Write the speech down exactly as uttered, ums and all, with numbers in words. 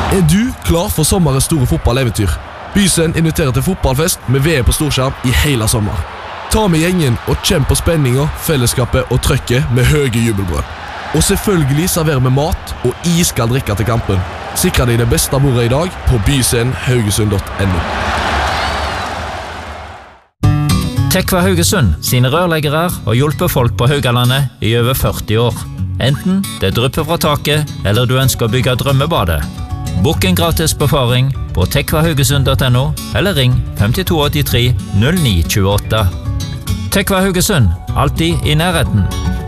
Er du klar for sommerens store fotballeventyr? Bysend inviterer til fotballfest med V M på storskjerm i hele sommer. Ta med gjengen og kjenn på spenninga, fellesskapet og trøkket med høye jubelbrød. Og selvfølgelig serverer vi mat og iskald drikke til kampen. Sikre deg det beste bordet i dag på bysend haugesund punktum no. Tekva Haugesund sine rørleggere har hjulpet folk på Haugalandet i over førti år. Enten det drypper fra taket, eller du ønsker å bygge drømmebadet. Bokk en gratis befaring på tekva haugesund punktum no, eller ring fem to åtte tre null ni to åtte. Tekva Haugesund, alltid i nærheten.